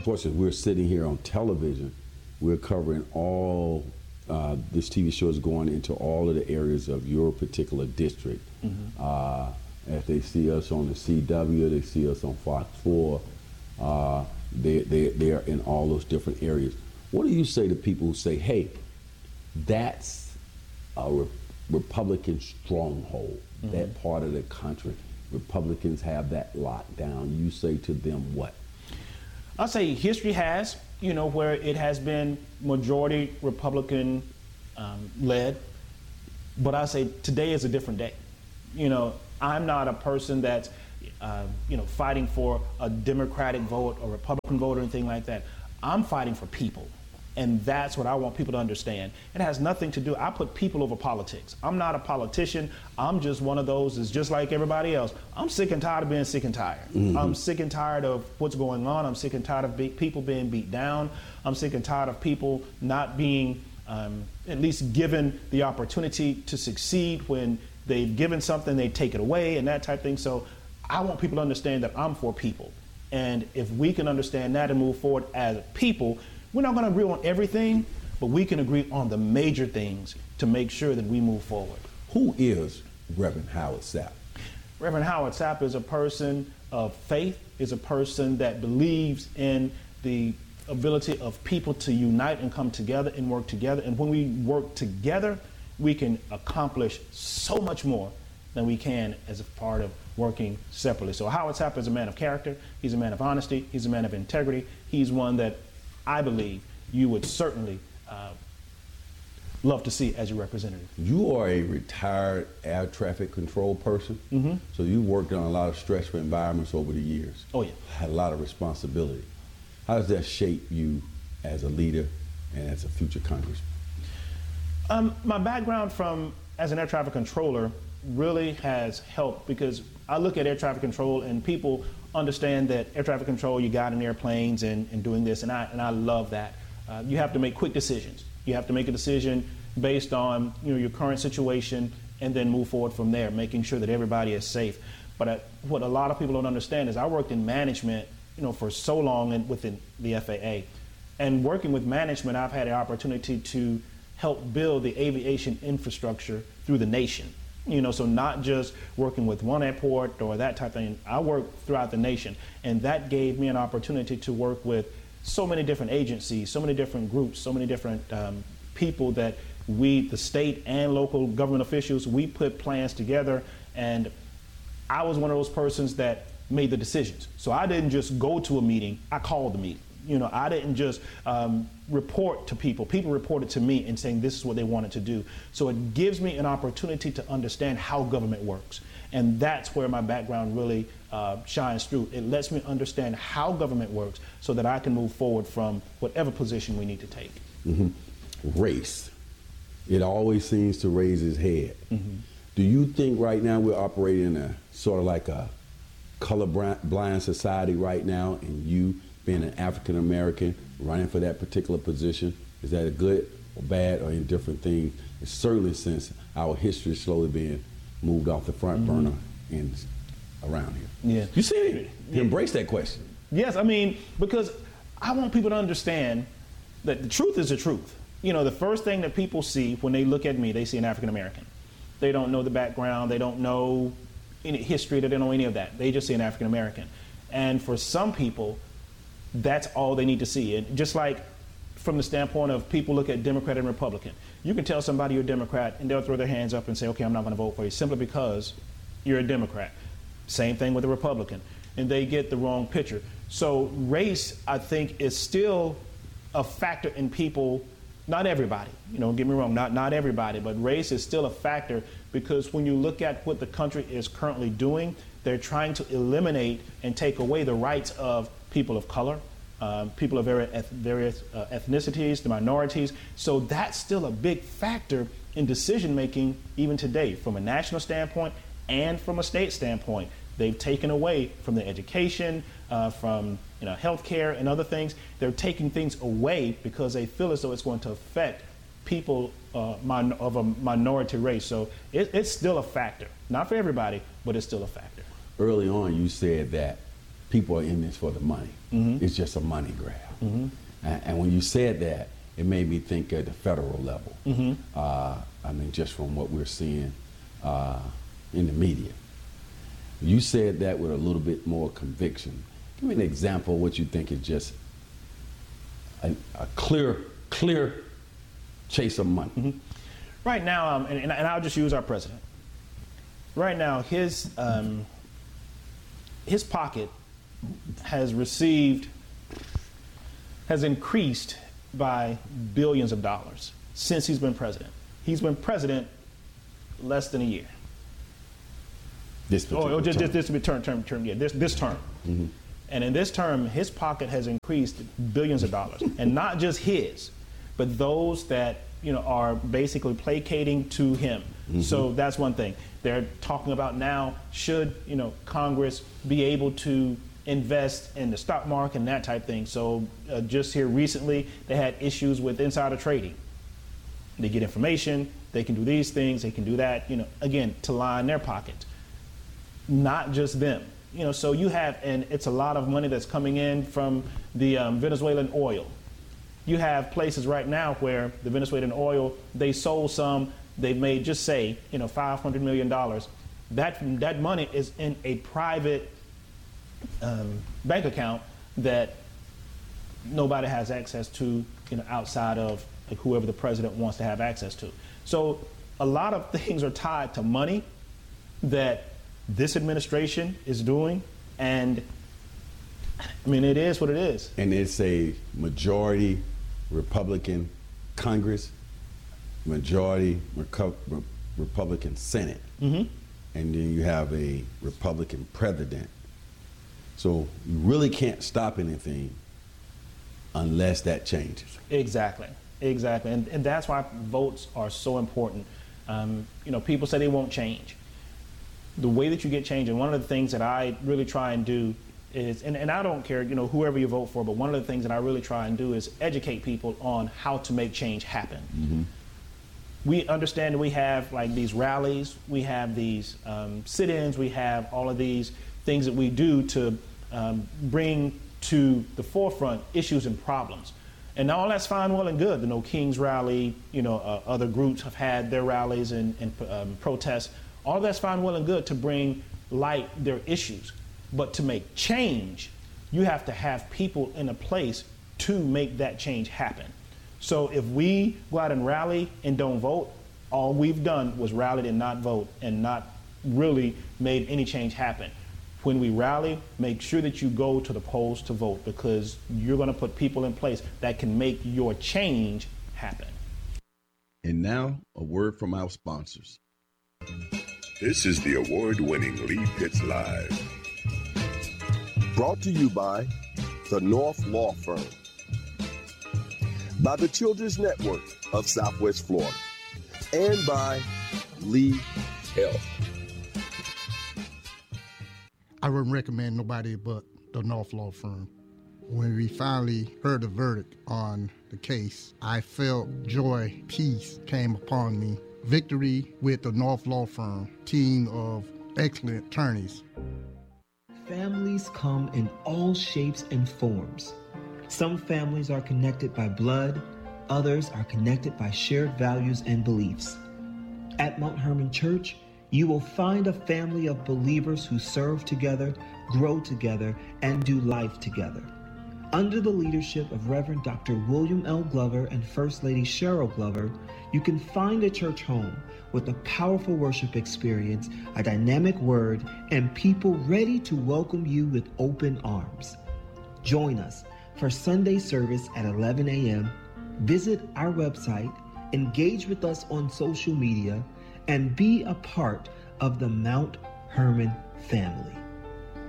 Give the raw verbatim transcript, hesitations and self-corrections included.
course, as we're sitting here on television, we're covering all, uh, this T V show is going into all of the areas of your particular district. Mm-hmm. uh, if they see us on the C W, they see us on Fox four, uh, they, they, they are in all those different areas. What do you say to people who say, hey, that's a re- Republican stronghold, mm-hmm. that part of the country? Republicans have that locked down. You say to them what? I'll say history has, you know, where it has been majority Republican um, led, but I say today is a different day. You know, I'm not a person that's, uh, you know, fighting for a Democratic vote or Republican vote or anything like that. I'm fighting for people. And that's what I want people to understand. It has nothing to do, I put people over politics. I'm not a politician. I'm just one of those that's just like everybody else. I'm sick and tired of being sick and tired. Mm-hmm. I'm sick and tired of what's going on. I'm sick and tired of be- people being beat down. I'm sick and tired of people not being um, at least given the opportunity to succeed. When they've given something, they take it away and that type of thing. So I want people to understand that I'm for people. And if we can understand that and move forward as people, we're not going to agree on everything, but we can agree on the major things to make sure that we move forward. Who is Reverend Howard Sapp? Reverend Howard Sapp is a person of faith, is a person that believes in the ability of people to unite and come together and work together. And when we work together, we can accomplish so much more than we can as a part of working separately. So Howard Sapp is a man of character. He's a man of honesty. He's a man of integrity. He's one that I believe you would certainly uh, love to see as your representative. You are a retired air traffic control person, mm-hmm. so you worked on a lot of stressful environments over the years. Oh yeah. Had a lot of responsibility. How does that shape you as a leader and as a future congressman? Um, my background from as an air traffic controller really has helped, because I look at air traffic control and people understand that air traffic control, you got in airplanes and, and doing this, and I and I love that. Uh, you have to make quick decisions. You have to make a decision based on, you know, your current situation and then move forward from there, making sure that everybody is safe. But I, what a lot of people don't understand is I worked in management, you know, for so long and within the F A A. And working with management, I've had the opportunity to help build the aviation infrastructure through the nation. You know, so not just working with one airport or that type of thing. I worked throughout the nation, and that gave me an opportunity to work with so many different agencies, so many different groups, so many different um, people that we, the state and local government officials, we put plans together, and I was one of those persons that made the decisions. So I didn't just go to a meeting, I called the meeting. You know, I didn't just um, report to people. People reported to me and saying this is what they wanted to do. So it gives me an opportunity to understand how government works. And that's where my background really uh, shines through. It lets me understand how government works so that I can move forward from whatever position we need to take. Mm-hmm. Race. It always seems to raise its head. Mm-hmm. Do you think right now we're operating in a sort of like a colorblind society right now, and you being an African American running for that particular position, is that a good or bad or indifferent thing? It's certainly, since our history is slowly being moved off the front mm-hmm. burner and around here. Yeah. You see it? You embrace that question. Yes, I mean, because I want people to understand that the truth is the truth. You know, the first thing that people see when they look at me, they see an African American. They don't know the background, they don't know any history, they don't know any of that. They just see an African American. And for some people, that's all they need to see. And just like from the standpoint of people look at Democrat and Republican, you can tell somebody you're a Democrat and they'll throw their hands up and say, okay, I'm not going to vote for you simply because you're a Democrat. Same thing with a Republican. And they get the wrong picture. So race, I think, is still a factor in people, not everybody, you know, don't get me wrong, not, not everybody, but race is still a factor, because when you look at what the country is currently doing, they're trying to eliminate and take away the rights of people of color, um, people of various, various uh, ethnicities, the minorities. So that's still a big factor in decision making even today, from a national standpoint and from a state standpoint. They've taken away from the education, uh, from you know, healthcare and other things. They're taking things away because they feel as though it's going to affect people uh, min- of a minority race. So it, it's still a factor. Not for everybody, but it's still a factor. Early on, you said that people are in this for the money. Mm-hmm. It's just a money grab. Mm-hmm. And, and when you said that, it made me think at the federal level. Mm-hmm. Uh, I mean, just from what we're seeing uh, in the media. You said that with a little bit more conviction. Give me an example of what you think is just a, a clear, clear chase of money. Mm-hmm. Right now, um, and, and I'll just use our president. Right now, his um, his pocket has received, has increased by billions of dollars since he's been president. He's been president less than a year. This or, or just, just this term, term, term, yeah, this this term. Mm-hmm. And in this term, his pocket has increased billions of dollars, and not just his, but those that you know are basically placating to him. Mm-hmm. So that's one thing. They're talking about now, should you know Congress be able to invest in the stock market and that type of thing. So uh, just here recently, they had issues with insider trading. They get information, they can do these things, they can do that, you know, again, to line their pockets. Not just them. You know, so you have, and it's a lot of money that's coming in from the um, Venezuelan oil. You have places right now where the Venezuelan oil, they sold some, they made, just say, you know, five hundred million dollars. That, that money is in a private um, bank account that nobody has access to, you know, outside of like, whoever the president wants to have access to. So a lot of things are tied to money that this administration is doing, and I mean, it is what it is. And it's a majority Republican Congress, majority Reco- Re- Republican Senate, mm-hmm. and then you have a Republican president. So you really can't stop anything unless that changes. Exactly, exactly, and, and that's why votes are so important. Um, you know, people say they won't change. The way that you get change, and one of the things that I really try and do is, and, and I don't care, you know, whoever you vote for, but one of the things that I really try and do is educate people on how to make change happen. Mm-hmm. We understand that we have like these rallies, we have these um, sit-ins, we have all of these things that we do to um, bring to the forefront issues and problems. And all that's fine, well, and good. The No Kings rally, you know, uh, other groups have had their rallies and, and um, protests. All that's fine, well, and good to bring light their issues. But to make change, you have to have people in a place to make that change happen. So if we go out and rally and don't vote, all we've done was rallied and not vote and not really made any change happen. When we rally, make sure that you go to the polls to vote, because you're going to put people in place that can make your change happen. And now, a word from our sponsors. This is the award-winning Lee Pitts Live. Brought to you by the North Law Firm, by the Children's Network of Southwest Florida, and by Lee Health. I wouldn't recommend nobody but the North Law Firm. When we finally heard the verdict on the case, I felt joy, peace came upon me. Victory with the North Law Firm, team of excellent attorneys. Families come in all shapes and forms. Some families are connected by blood, others are connected by shared values and beliefs. At Mount Hermon Church, you will find a family of believers who serve together, grow together, and do life together. Under the leadership of Reverend Doctor William L. Glover and First Lady Cheryl Glover, you can find a church home with a powerful worship experience, a dynamic word, and people ready to welcome you with open arms. Join us for Sunday service at eleven a.m. Visit our website, engage with us on social media, and be a part of the Mount Hermon family.